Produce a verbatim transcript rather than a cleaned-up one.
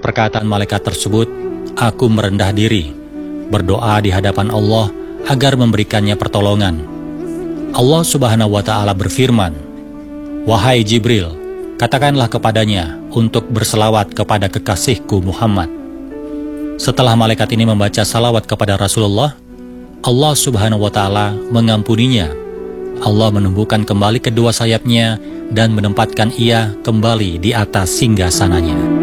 perkataan malaikat tersebut, aku merendah diri, berdoa di hadapan Allah agar memberikannya pertolongan. Allah Subhanahu wa Ta'ala berfirman, "Wahai Jibril, katakanlah kepadanya untuk berselawat kepada kekasihku Muhammad." Setelah malaikat ini membaca salawat kepada Rasulullah, Allah Subhanahu wa Ta'ala mengampuninya. Allah menumbuhkan kembali kedua sayapnya dan menempatkan ia kembali di atas singgasananya.